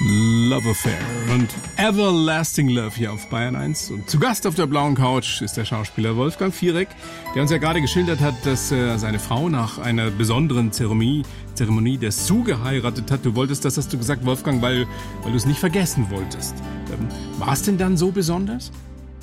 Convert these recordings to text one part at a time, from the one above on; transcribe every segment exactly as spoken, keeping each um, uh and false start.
Love Affair und Everlasting Love hier auf Bayern eins. Und zu Gast auf der blauen Couch ist der Schauspieler Wolfgang Fierek, der uns ja gerade geschildert hat, dass äh, seine Frau nach einer besonderen Zeremonie, Zeremonie der Sue geheiratet hat. Du wolltest, das hast du gesagt, Wolfgang, weil, weil du es nicht vergessen wolltest. Ähm, war es denn dann so besonders?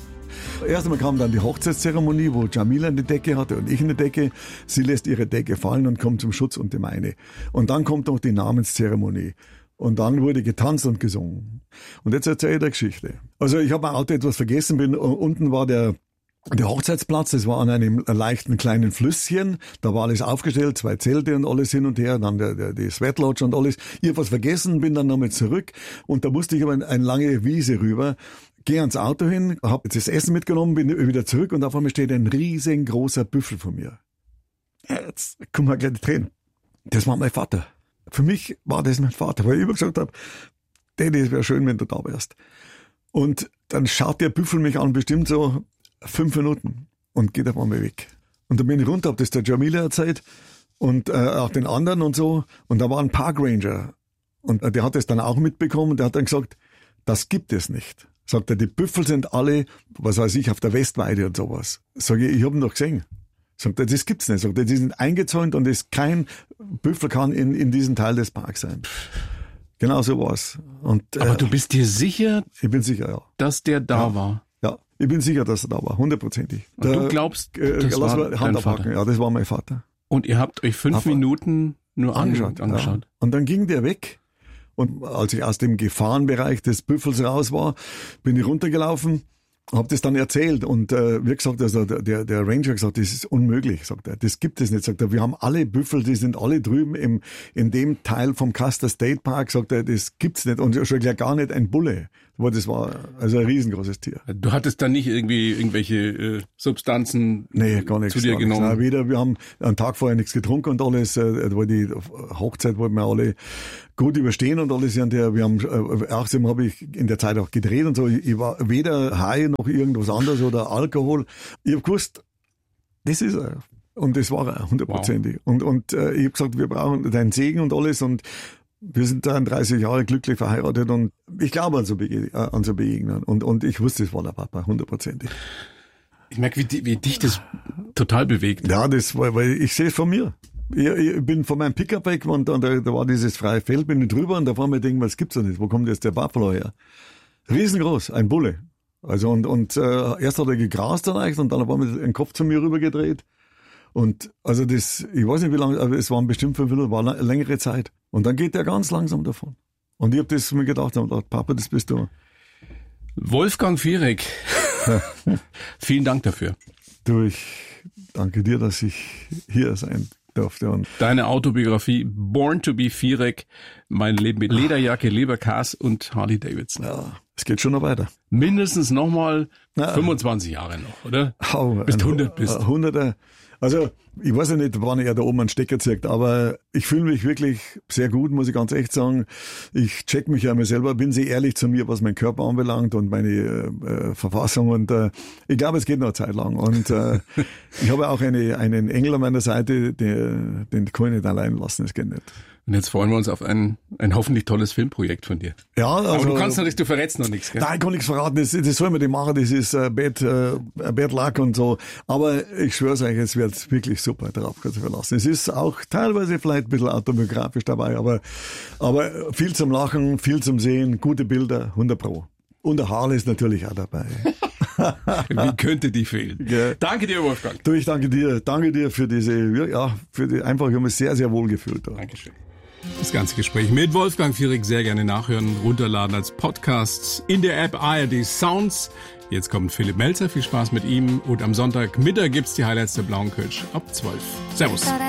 Erst einmal kam dann die Hochzeitszeremonie, wo Jamila eine Decke hatte und ich eine Decke. Sie lässt ihre Decke fallen und kommt zum Schutz unter meine. Und dann kommt noch die Namenszeremonie. Und dann wurde getanzt und gesungen. Und jetzt erzähle ich eine Geschichte. Also ich habe mein Auto etwas vergessen. Bin, unten war der, der Hochzeitsplatz. Das war an einem leichten kleinen Flüsschen. Da war alles aufgestellt, zwei Zelte und alles hin und her. Dann der, der, die Sweat Lodge und alles. Ich habe was vergessen, bin dann nochmal zurück. Und da musste ich aber eine lange Wiese rüber. Gehe ans Auto hin, habe jetzt das Essen mitgenommen, bin wieder zurück und auf einmal steht ein riesengroßer Büffel vor mir. Jetzt kommen mir gleich die Tränen. Das war mein Vater. Für mich war das mein Vater, weil ich immer gesagt habe, Daddy, es wäre schön, wenn du da wärst. Und dann schaut der Büffel mich an, bestimmt so fünf Minuten und geht auf einmal weg. Und dann bin ich runter, habe das der Jamila erzählt und äh, auch den anderen und so. Und da war ein Parkranger und äh, der hat das dann auch mitbekommen und der hat dann gesagt, das gibt es nicht. Sagt er, die Büffel sind alle, was weiß ich, auf der Westweide und sowas. Sag ich, ich habe ihn doch gesehen. Sagt er, das gibt's nicht. Sagt er, die sind eingezäunt und es kein Büffel kann in, in diesem Teil des Parks sein. Genau so war's. Und, Aber äh, du bist dir sicher, ich bin sicher, ja. dass der da ja. war? Ja, ich bin sicher, dass er da war, hundertprozentig. Und du glaubst, äh, das lass war mal Hand abhaken. Ja, das war mein Vater. Und ihr habt euch fünf Aber Minuten nur angeschaut. angeschaut. Ja. Und dann ging der weg. Und als ich aus dem Gefahrenbereich des Büffels raus war, bin ich runtergelaufen, habe das dann erzählt und äh, wie gesagt, also der, der Ranger gesagt, das ist unmöglich, sagt er, das gibt es nicht, sagt er, wir haben alle Büffel, die sind alle drüben im in dem Teil vom Custer State Park, sagt er, das gibt's nicht und schon gleich gar nicht ein Bulle, aber das war also ein riesengroßes Tier. Du hattest dann nicht irgendwie irgendwelche äh, Substanzen nee, gar nichts, zu dir gar genommen? Nein, weder, wir haben einen Tag vorher nichts getrunken und alles, äh, weil die Hochzeit wollten wir alle gut überstehen und alles. Und der, wir haben, äh, achtzehn habe ich in der Zeit auch gedreht und so. Ich, ich war weder high noch irgendwas anderes oder Alkohol. Ich habe gewusst, das ist er. Und das war er, hundertprozentig. Wow. Und, und äh, ich habe gesagt, wir brauchen deinen Segen und alles. Und wir sind dreiunddreißig Jahre glücklich verheiratet und ich glaube an so, Bege- äh, an so Begegnungen. Und, und ich wusste, das war der Papa, hundertprozentig. Ich merke, wie, wie dich das total bewegt. Ja, das war, weil ich sehe es von mir. Ich, ich bin von meinem Pickup weg und da, da war dieses freie Feld, bin ich drüber und da vor mir denken, was gibt's da nicht? Wo kommt jetzt der Buffalo her? Riesengroß, ein Bulle. Also und, und äh, erst hat er gegrast leicht und dann hat er den Kopf zu mir rüber gedreht. Und also das, ich weiß nicht wie lange, aber es waren bestimmt fünf Minuten, war eine längere Zeit. Und dann geht der ganz langsam davon. Und ich habe das mir gedacht und gedacht, Papa, das bist du. Wolfgang Fierek, vielen Dank dafür. Du, ich danke dir, dass ich hier sein durfte. Und deine Autobiografie Born to be Fierek, mein Leben mit Lederjacke, Leberkas und Harley Davidson. Ja, es geht schon noch weiter. Mindestens nochmal fünfundzwanzig Jahre noch, oder? Oh, bis hundert bist. Hunderter. Also, ich weiß ja nicht, wann er da oben einen Stecker zieht, aber ich fühle mich wirklich sehr gut, muss ich ganz echt sagen. Ich check mich ja mir selber, bin sehr ehrlich zu mir, was meinen Körper anbelangt und meine äh, Verfassung und äh, ich glaube, es geht noch eine Zeit lang. Und äh, ich habe auch eine, einen Engel an meiner Seite, der, den kann ich nicht allein lassen, das geht nicht. Und jetzt freuen wir uns auf ein, ein hoffentlich tolles Filmprojekt von dir. Ja, also, aber du kannst natürlich, du verrätst noch nichts, gell? Nein, ich kann nichts verraten, das, das soll man nicht machen, das ist äh, Bad, äh, Bad Luck und so. Aber ich schwör's euch, es wird wirklich super, darauf kannst du verlassen. Es ist auch teilweise vielleicht ein bisschen autobiografisch dabei, aber, aber viel zum Lachen, viel zum Sehen, gute Bilder, hundert Pro. Und der Harley ist natürlich auch dabei. Wie könnte die fehlen? Ja. Danke dir, Wolfgang. Du, ich danke dir. Danke dir für diese, ja, für die, einfach, ich habe mich sehr, sehr wohl gefühlt. Da. Dankeschön. Das ganze Gespräch mit Wolfgang Fierek sehr gerne nachhören, runterladen als Podcast in der App A R D Sounds. Jetzt kommt Philipp Melzer, viel Spaß mit ihm und am Sonntagmittag gibt's die Highlights der Blauen Couch ab zwölf. Servus.